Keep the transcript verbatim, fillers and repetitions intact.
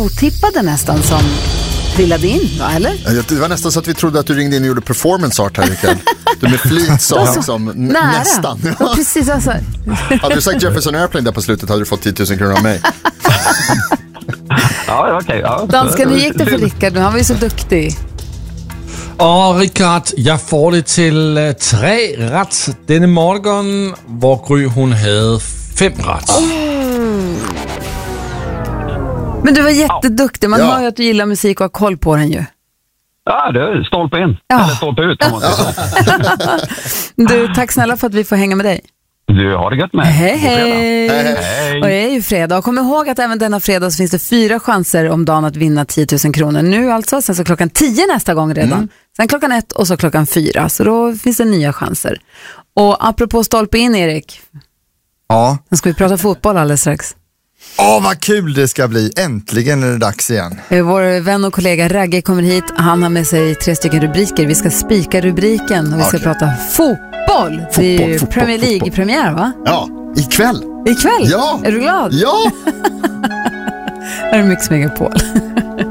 otippade nästan som trillade in, va, eller? Det var nästan så att vi trodde att du ringde in och gjorde performance art här ikväll. Du med flit sa liksom nära. Nästan. Ja, precis alltså. Hade du sagt Jefferson Airplane där på slutet hade du fått tio tusen kronor av mig. Ja, okej. Okay, ja. Dansken, hur gick det för Rickard nu? Han var ju så duktig. Och Rickard, jag får det till uh, tre rätt denna morgon, hvor Gry hon hade fem rätt. Mm. Men du var jätteduktig. Man ja. hör ju att du gillar musik och har koll på den ju. Ja, det är stolpe in. Ja. Eller stolpe ut. Du, tack snälla för att vi får hänga med dig. Du har det gött med. Hej, hej. Hej, hej. Och det är ju fredag. Och kom ihåg att även denna fredag så finns det fyra chanser om dagen att vinna tio tusen kronor. Nu alltså, sen så klockan tio nästa gång redan. Mm. Sen klockan ett och så klockan fyra. Så då finns det nya chanser. Och apropå stolpe in, Erik. Ja. Nu ska vi prata fotboll alldeles strax. Åh, vad kul det ska bli. Äntligen är det dags igen. Vår vän och kollega Ragge kommer hit. Han har med sig tre stycken rubriker. Vi ska spika rubriken och vi ska okay. prata fotboll. Fotboll. Det är ju fotboll, Premier League-premiär, va? Ja, ikväll. Ikväll? Ja. Är du glad? Ja. Här är Mix Megapol.